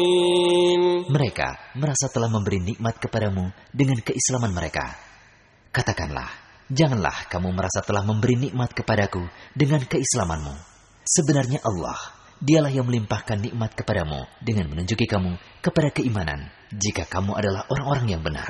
Mereka merasa telah memberi nikmat kepadamu dengan keislaman mereka. Katakanlah, janganlah kamu merasa telah memberi nikmat kepadaku dengan keislamanmu. Sebenarnya Allah, dialah yang melimpahkan nikmat kepadamu dengan menunjuki kamu kepada keimanan jika kamu adalah orang-orang yang benar.